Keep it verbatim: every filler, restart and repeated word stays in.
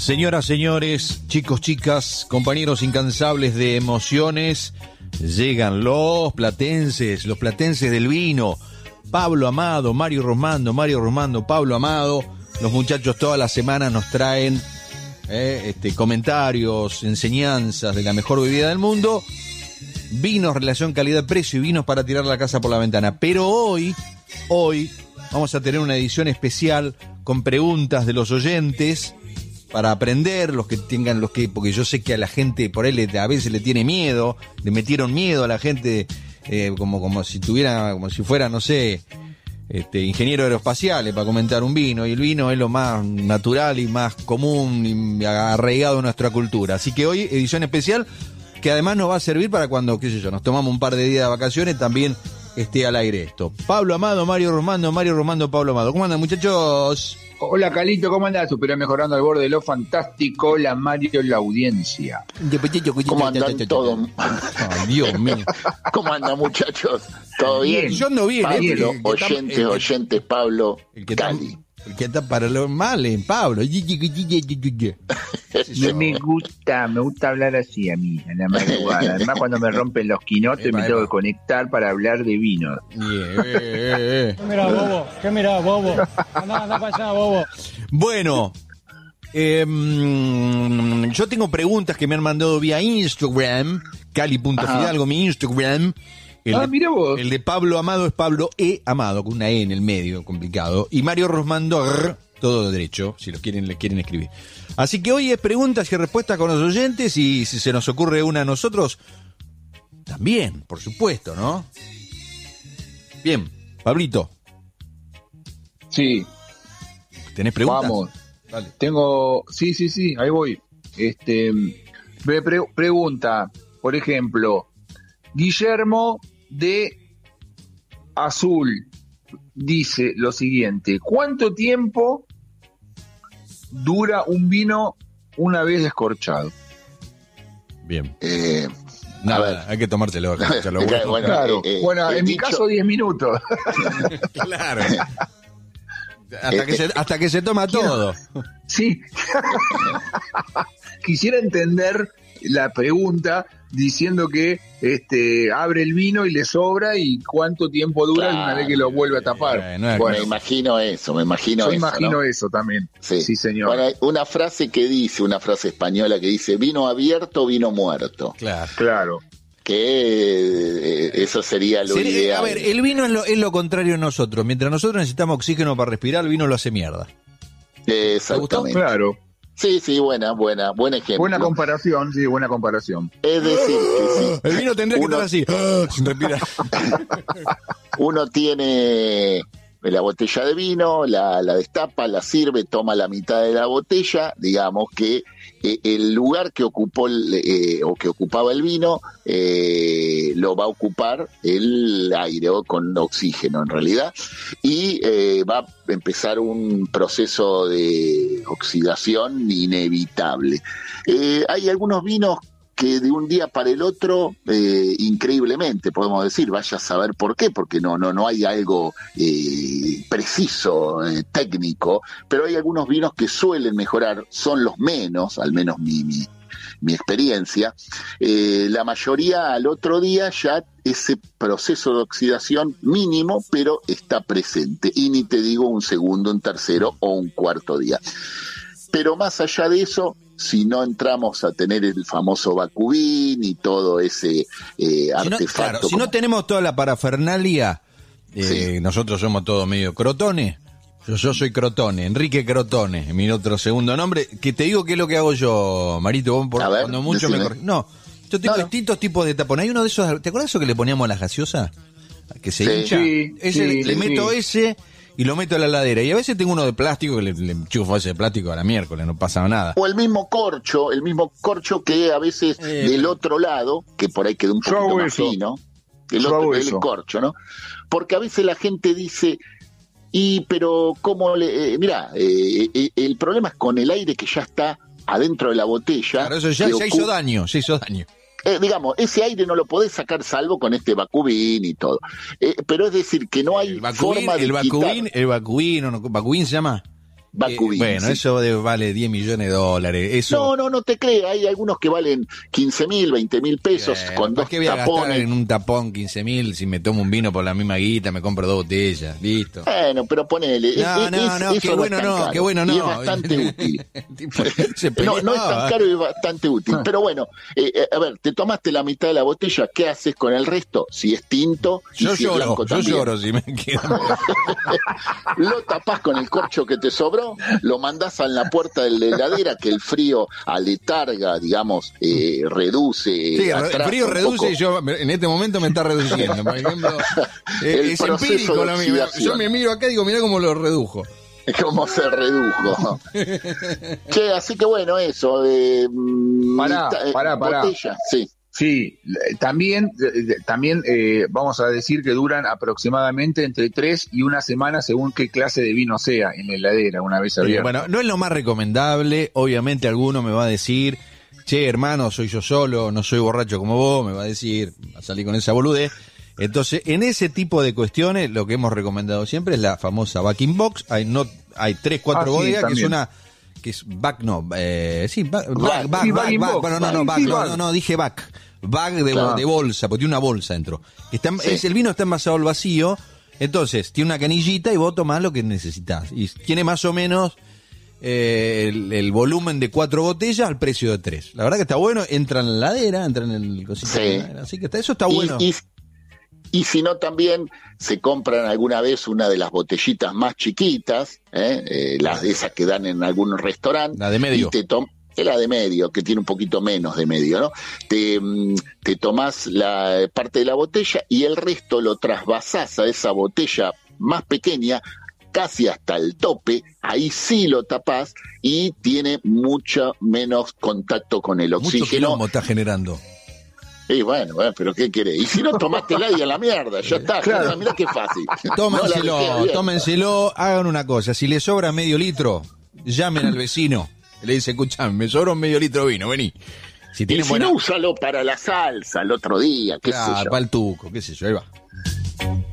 Señoras, señores, chicos, chicas, compañeros incansables de emociones, llegan los platenses, los platenses del vino. Pablo Amado, Mario Rosmando, Mario Rosmando, Pablo Amado. Los muchachos todas las semanas nos traen eh, este, comentarios, enseñanzas de la mejor bebida del mundo. Vinos, relación calidad-precio y vinos para tirar la casa por la ventana. Pero hoy, hoy, vamos a tener una edición especial con preguntas de los oyentes para aprender, los que tengan, los que, porque yo sé que a la gente por ahí le, a veces le tiene miedo, le metieron miedo a la gente, eh, como, como si tuviera, como si fuera, no sé, este, ingeniero aeroespacial para comentar un vino, y el vino es lo más natural y más común y arraigado en nuestra cultura. Así que hoy, edición especial, que además nos va a servir para cuando, qué sé yo, nos tomamos un par de días de vacaciones, también esté al aire esto. Pablo Amado, Mario Rosmando, Mario Rosmando, Pablo Amado. ¿Cómo andan, muchachos? Hola, Calito, ¿cómo andás? Supera mejorando al borde de lo fantástico. Hola, Mario, la audiencia. ¿Cómo andan todos? Ay, Dios mío. ¿Cómo andan, muchachos? ¿Todo bien? Yo ando bien. Pablo, eh, que, oyentes, que, oyentes, Pablo, el que Cali. Está, el que está para los males, Pablo. No me gusta, me gusta hablar así a mí, en la madrugada. Además, cuando me rompen los quinotes, me tengo que conectar para hablar de vino. Yeah, eh, eh. ¿Qué mirá, bobo? ¿Qué mirá, bobo? Andá, andá para allá, bobo. Bueno, eh, yo tengo preguntas que me han mandado vía Instagram, cali punto fidalgo, mi Instagram. El, ah, mira vos. El de Pablo Amado es Pablo E. Amado, con una E en el medio, complicado. Y Mario Rosmando, rrr, todo derecho, si lo quieren, le quieren escribir. Así que hoy es preguntas y respuestas con los oyentes, y si se nos ocurre una a nosotros, también, por supuesto, ¿no? Bien, Pablito. Sí. ¿Tenés preguntas? Vamos. Dale. Tengo, sí, sí, sí, ahí voy. Este, me pre- pregunta, por ejemplo, Guillermo de Azul dice lo siguiente: ¿cuánto tiempo dura un vino una vez descorchado? Bien. Eh, Nada, hay que tomárselo. Bueno, bueno, claro, eh, eh, bueno, en mi dicho... caso diez minutos. Claro. Hasta que se, hasta que se toma todo. Sí. Quisiera entender la pregunta diciendo que este abre el vino y le sobra, y cuánto tiempo dura claro, una vez que lo vuelve a tapar. Eh, no es bueno, que... me imagino eso, me imagino Yo eso. imagino ¿no? eso también. Sí. Sí, señor. Bueno, hay una frase que dice, una frase española que dice: vino abierto, vino muerto. Claro. Claro. Que eh, eso sería lo Sería, ideal. a ver, el vino es lo, es lo contrario a nosotros. Mientras nosotros necesitamos oxígeno para respirar, el vino lo hace mierda. Exactamente. Claro. Sí, sí, buena, buena, buen ejemplo. Buena comparación, sí, buena comparación. Es decir, que sí. El vino tendría Uno- que estar así, sin respirar. Uno tiene la botella de vino, la, la destapa, la sirve, toma la mitad de la botella, digamos que eh, el lugar que ocupó el, eh, o que ocupaba el vino eh, lo va a ocupar el aire, o con oxígeno en realidad, y eh, va a empezar un proceso de oxidación inevitable. Eh, hay algunos vinos que de un día para el otro, eh, increíblemente, podemos decir, vaya a saber por qué, porque no no no hay algo eh, preciso, eh, técnico, pero hay algunos vinos que suelen mejorar, son los menos, al menos mi, mi, mi experiencia, eh, la mayoría al otro día ya ese proceso de oxidación mínimo, pero está presente, y ni te digo un segundo, un tercero o un cuarto día. Pero más allá de eso, si no entramos a tener el famoso Bacubín y todo ese eh, Si no, artefacto. claro, si como... no tenemos toda la parafernalia, eh, Sí. nosotros somos todos medio crotones. Yo, yo soy Crotone, Enrique Crotone, mi otro segundo nombre. Que te digo qué es lo que hago yo, Marito, vos por, A ver, cuando mucho decime. me corri- No, yo tengo No, no. distintos tipos de tapón. Hay uno de esos, ¿te acuerdas eso que le poníamos a la gaseosa? Que se Sí. hincha. Sí, ese, sí, le sí, meto sí. ese y lo meto a la heladera. Y a veces tengo uno de plástico que le, le enchufo ese de plástico a la miércoles, no pasa nada. O el mismo corcho, el mismo corcho que a veces Eh. del otro lado, que por ahí queda un Yo poquito hago más eso. fino, el Yo otro hago el eso. corcho, ¿no? Porque a veces la gente dice, y pero cómo le, eh, mirá, eh, eh, el problema es con el aire que ya está adentro de la botella. Claro, eso ya, que ya hizo ocu- daño, ya hizo daño. Eh, digamos, ese aire no lo podés sacar salvo con este Bacubín y todo. Eh, pero es decir, que no hay El Bacubín, forma de el Bacubín, quitar. el Bacubín, o no, Bacubín se llama. Baku Eh, bueno, eso de- vale diez millones de dólares. Eso, No, no, no te creas, hay algunos que valen quince mil, veinte mil pesos Eh, con ¿para dos qué voy a gastar tapones. en un tapón quince mil si me tomo un vino por la misma guita, me compro dos botellas? Listo. Bueno, pero ponele. No, es- no, es- no, eso qué es bueno tan no, caro. qué bueno no. Y es bastante útil. Tipo, se No, no es peleaba. tan caro y es bastante útil. Pero bueno, eh, eh, a ver, te tomaste la mitad de la botella, ¿qué haces con el resto? Si es tinto y Yo si es lloro, blanco yo también. lloro si me quedan. Lo tapás con el corcho que te sobró, lo mandás a la puerta de la heladera, que el frío aletarga, digamos, eh, reduce. Sí, el atrasa frío un reduce poco. y yo en este momento me está reduciendo. Por ejemplo, eh, El es proceso empírico de lo mío. Yo oxidación. me miro acá y digo, mirá cómo lo redujo. Cómo se redujo. Che, así que bueno, eso. Eh, mm, Pará, mitad- eh, pará, pará. botella, sí. Sí, eh, también, eh, también eh, vamos a decir que duran aproximadamente entre tres y una semana según qué clase de vino sea en la heladera una vez Eh, abierta. bueno, no es lo más recomendable. Obviamente alguno me va a decir, che, hermano, soy yo solo, no soy borracho como vos, me va a decir, va a salir con esa boludez. Entonces, en ese tipo de cuestiones, lo que hemos recomendado siempre es la famosa back in box. Hay no, hay tres, cuatro Ah, sí, bodegas, que es también. una, que es back, no, eh, sí, back, Back. back, back, Sí, back, bag in back. box. Bueno, no, no, Sí, back, sí, no, bag. no, no, dije back. Bag de, Claro. de bolsa, porque tiene una bolsa dentro. Está, Sí. es, el vino está envasado al vacío, entonces tiene una canillita y vos tomás lo que necesitas. Y tiene más o menos eh, el, el volumen de cuatro botellas al precio de tres. La verdad que está bueno, entra en la heladera, entra en el cosito Sí. de la heladera, así que está, eso está Y- bueno. Y, y si no, también se compran alguna vez una de las botellitas más chiquitas, ¿eh? Eh, las de esas que dan en algún restaurante. La de medio. Y te tom- es la de medio, que tiene un poquito menos de medio, ¿no? Te, mm, te tomás la parte de la botella y el resto lo trasvasás a esa botella más pequeña, casi hasta el tope, ahí sí lo tapás y tiene mucho menos contacto con el Mucho oxígeno. quilombo está generando. Y bueno, bueno, pero ¿qué querés? Y si no tomaste la y a la mierda, ya está, ya está, mirá qué fácil. Tómenselo, No la dejé abierta. tómenselo, hagan una cosa, si les sobra medio litro, llamen al vecino. Le dice, escuchame, me sobró un medio litro de vino, vení. Si Y tienen si buena... no, úsalo para la salsa el otro día, qué Claro, sé yo. para el tuco, qué sé yo, ahí va.